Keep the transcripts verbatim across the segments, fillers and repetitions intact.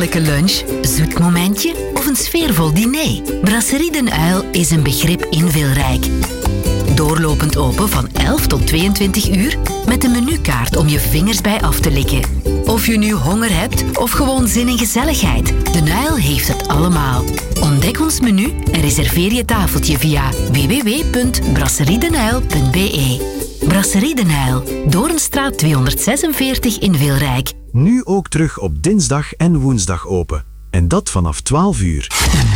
heerlijke lunch, zoet momentje of een sfeervol diner? Brasserie Den Uil is een begrip in Wilrijk. Doorlopend open van elf tot tweeëntwintig uur met een menukaart om je vingers bij af te likken. Of je nu honger hebt of gewoon zin in gezelligheid, Den Uil heeft het allemaal. Ontdek ons menu en reserveer je tafeltje via w w w punt brasseriedenuil punt b e. Brasserie Den Uil, Doornstraat tweehonderdzesenveertig in Wilrijk. Nu ook terug op dinsdag en woensdag open. En dat vanaf twaalf uur.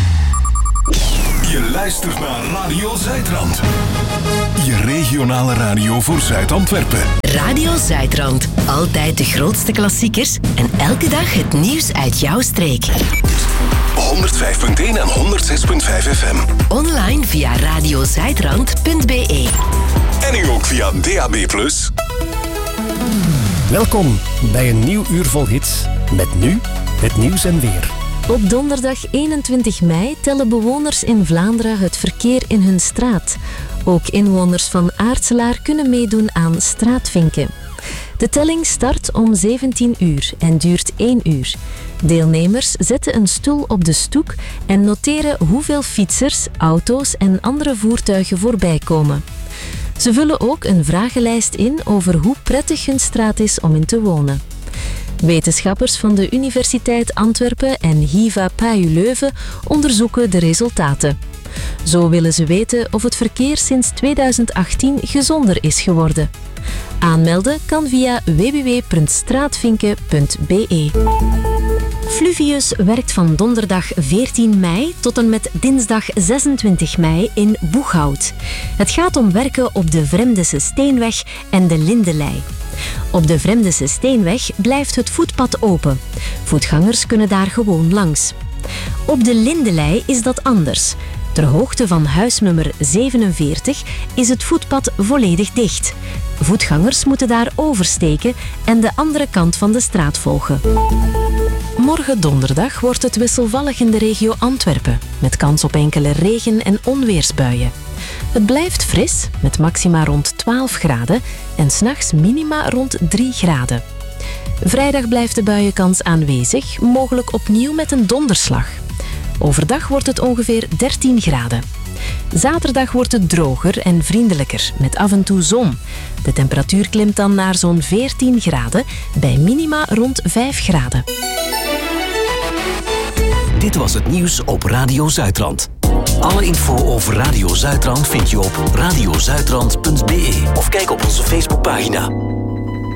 Je luistert naar Radio Zuidrand. Je regionale radio voor Zuid-Antwerpen. Radio Zuidrand. Altijd de grootste klassiekers en elke dag het nieuws uit jouw streek. honderdvijf punt één en honderdzes punt vijf F M. Online via radiozuidrand punt b e. En nu ook via D A B plus. Welkom bij een nieuw uur vol hits. Met nu het nieuws en weer. Op donderdag eenentwintig mei tellen bewoners in Vlaanderen het verkeer in hun straat. Ook inwoners van Aartselaar kunnen meedoen aan straatvinken. De telling start om zeventien uur en duurt één uur. Deelnemers zetten een stoel op de stoep en noteren hoeveel fietsers, auto's en andere voertuigen voorbij komen. Ze vullen ook een vragenlijst in over hoe prettig hun straat is om in te wonen. Wetenschappers van de Universiteit Antwerpen en Hiva P U Leuven onderzoeken de resultaten. Zo willen ze weten of het verkeer sinds tweeduizend achttien gezonder is geworden. Aanmelden kan via w w w punt straatvinken punt b e. Fluvius werkt van donderdag veertien mei tot en met dinsdag zesentwintig mei in Boeghout. Het gaat om werken op de Vremdese Steenweg en de Lindelei. Op de Vremdese Steenweg blijft het voetpad open. Voetgangers kunnen daar gewoon langs. Op de Lindelei is dat anders. Ter hoogte van huisnummer zevenenveertig is het voetpad volledig dicht. Voetgangers moeten daar oversteken en de andere kant van de straat volgen. Morgen donderdag wordt het wisselvallig in de regio Antwerpen, met kans op enkele regen- en onweersbuien. Het blijft fris, met maxima rond twaalf graden en 's nachts minima rond drie graden. Vrijdag blijft de buienkans aanwezig, mogelijk opnieuw met een donderslag. Overdag wordt het ongeveer dertien graden. Zaterdag wordt het droger en vriendelijker, met af en toe zon. De temperatuur klimt dan naar zo'n veertien graden, bij minima rond vijf graden. Dit was het nieuws op Radio Zuidrand. Alle info over Radio Zuidrand vind je op radiozuidrand punt b e of kijk op onze Facebookpagina.